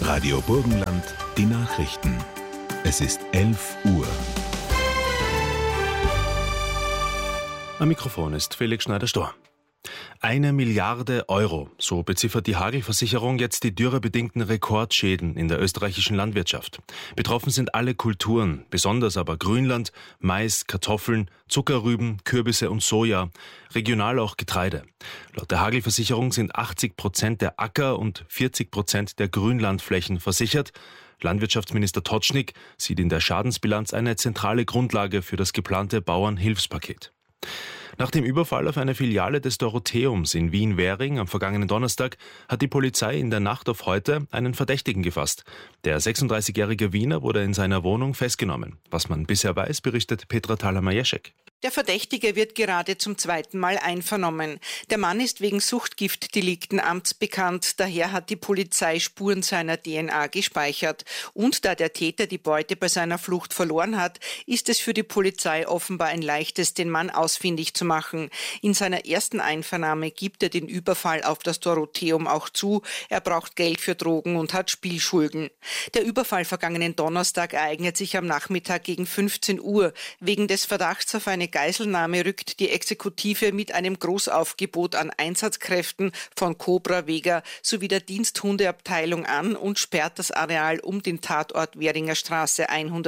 Radio Burgenland, die Nachrichten. Es ist 11 Uhr. Am Mikrofon ist Felix Schneider-Stor. 1 Milliarde Euro, so beziffert die Hagelversicherung jetzt die dürrebedingten Rekordschäden in der österreichischen Landwirtschaft. Betroffen sind alle Kulturen, besonders aber Grünland, Mais, Kartoffeln, Zuckerrüben, Kürbisse und Soja, regional auch Getreide. Laut der Hagelversicherung sind 80% der Acker- und 40% der Grünlandflächen versichert. Landwirtschaftsminister Totschnig sieht in der Schadensbilanz eine zentrale Grundlage für das geplante Bauernhilfspaket. Nach dem Überfall auf eine Filiale des Dorotheums in Wien-Währing am vergangenen Donnerstag hat die Polizei in der Nacht auf heute einen Verdächtigen gefasst. Der 36-jährige Wiener wurde in seiner Wohnung festgenommen. Was man bisher weiß, berichtet Petra Thaler-Majeschek. Der Verdächtige wird gerade zum zweiten Mal einvernommen. Der Mann ist wegen Suchtgiftdelikten amtsbekannt. Daher hat die Polizei Spuren seiner DNA gespeichert. Und da der Täter die Beute bei seiner Flucht verloren hat, ist es für die Polizei offenbar ein leichtes, den Mann ausfindig zu machen. In seiner ersten Einvernahme gibt er den Überfall auf das Dorotheum auch zu. Er braucht Geld für Drogen und hat Spielschulden. Der Überfall vergangenen Donnerstag ereignet sich am Nachmittag gegen 15 Uhr. Wegen des Verdachts auf eine Geiselnahme rückt die Exekutive mit einem Großaufgebot an Einsatzkräften von Cobra Vega sowie der Diensthundeabteilung an und sperrt das Areal um den Tatort Währinger Straße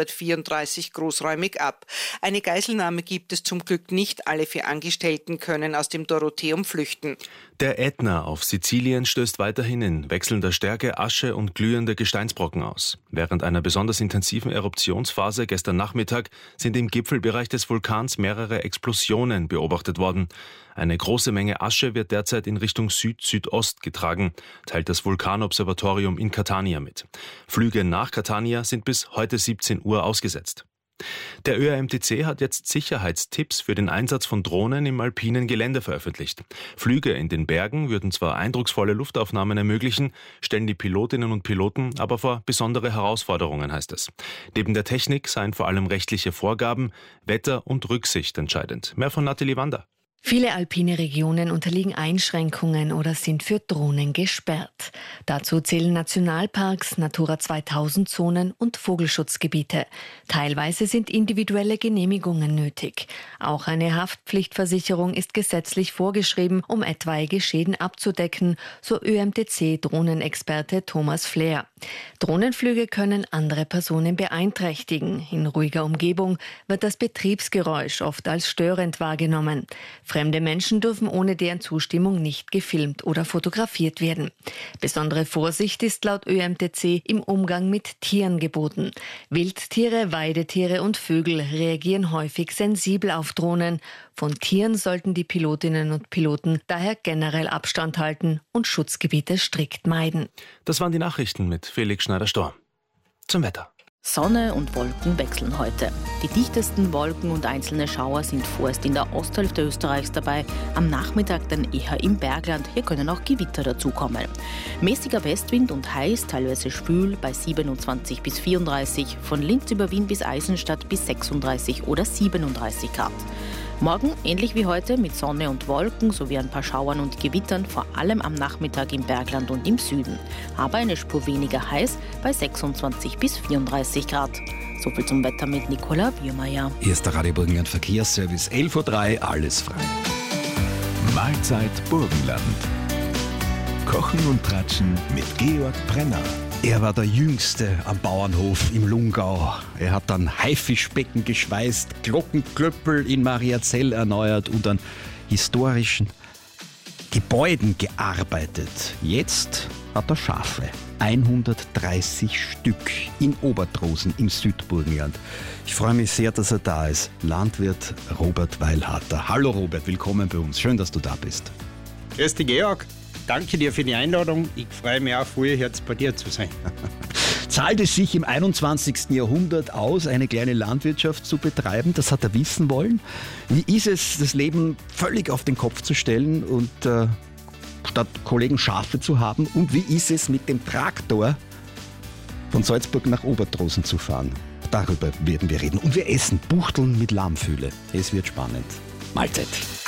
134 großräumig ab. Eine Geiselnahme gibt es zum Glück nicht. Alle 4 Angestellten können aus dem Dorotheum flüchten. Der Ätna auf Sizilien stößt weiterhin in wechselnder Stärke Asche und glühende Gesteinsbrocken aus. Während einer besonders intensiven Eruptionsphase gestern Nachmittag sind im Gipfelbereich des Vulkans mehrere Explosionen beobachtet worden. Eine große Menge Asche wird derzeit in Richtung Süd-Südost getragen, teilt das Vulkanobservatorium in Catania mit. Flüge nach Catania sind bis heute 17 Uhr ausgesetzt. Der ÖAMTC hat jetzt Sicherheitstipps für den Einsatz von Drohnen im alpinen Gelände veröffentlicht. Flüge in den Bergen würden zwar eindrucksvolle Luftaufnahmen ermöglichen, stellen die Pilotinnen und Piloten aber vor besondere Herausforderungen, heißt es. Neben der Technik seien vor allem rechtliche Vorgaben, Wetter und Rücksicht entscheidend. Mehr von Nathalie Wander. Viele alpine Regionen unterliegen Einschränkungen oder sind für Drohnen gesperrt. Dazu zählen Nationalparks, Natura-2000-Zonen und Vogelschutzgebiete. Teilweise sind individuelle Genehmigungen nötig. Auch eine Haftpflichtversicherung ist gesetzlich vorgeschrieben, um etwaige Schäden abzudecken, so ÖMTC-Drohnenexperte Thomas Flair. Drohnenflüge können andere Personen beeinträchtigen. In ruhiger Umgebung wird das Betriebsgeräusch oft als störend wahrgenommen. Fremde Menschen dürfen ohne deren Zustimmung nicht gefilmt oder fotografiert werden. Besondere Vorsicht ist laut ÖMTC im Umgang mit Tieren geboten. Wildtiere, Weidetiere und Vögel reagieren häufig sensibel auf Drohnen. Von Tieren sollten die Pilotinnen und Piloten daher generell Abstand halten und Schutzgebiete strikt meiden. Das waren die Nachrichten mit Felix Schneider-Stor. Zum Wetter. Sonne und Wolken wechseln heute. Die dichtesten Wolken und einzelne Schauer sind vorerst in der Osthälfte Österreichs dabei, am Nachmittag dann eher im Bergland. Hier können auch Gewitter dazukommen. Mäßiger Westwind und heiß, teilweise schwül bei 27 bis 34, von Linz über Wien bis Eisenstadt bis 36 oder 37 Grad. Morgen ähnlich wie heute mit Sonne und Wolken sowie ein paar Schauern und Gewittern, vor allem am Nachmittag im Bergland und im Süden. Aber eine Spur weniger heiß bei 26 bis 34 Grad. Soviel zum Wetter mit Nicola Biermeier. Hier ist der Radio Burgenland Verkehrsservice, 11.03 Uhr, alles frei. Mahlzeit Burgenland. Kochen und Tratschen mit Georg Brenner. Er war der Jüngste am Bauernhof im Lungau. Er hat dann Haifischbecken geschweißt, Glockenklöppel in Mariazell erneuert und an historischen Gebäuden gearbeitet. Jetzt hat er Schafe. 130 Stück in Obertrosen im Südburgenland. Ich freue mich sehr, dass er da ist. Landwirt Robert Weilharter. Hallo Robert, willkommen bei uns. Schön, dass du da bist. Grüß dich, Georg. Danke dir für die Einladung. Ich freue mich auch voll, jetzt bei dir zu sein. Zahlt es sich im 21. Jahrhundert aus, eine kleine Landwirtschaft zu betreiben? Das hat er wissen wollen. Wie ist es, das Leben völlig auf den Kopf zu stellen und statt Kollegen Schafe zu haben? Und wie ist es, mit dem Traktor von Salzburg nach Obertrosen zu fahren? Darüber werden wir reden. Und wir essen Buchteln mit Lammfühle. Es wird spannend. Mahlzeit.